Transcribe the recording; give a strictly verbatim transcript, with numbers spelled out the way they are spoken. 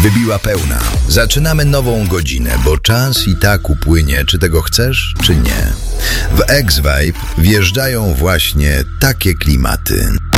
Wybiła pełna. Zaczynamy nową godzinę, bo czas i tak upłynie, czy tego chcesz, czy nie. W X-Vibe wjeżdżają właśnie takie klimaty.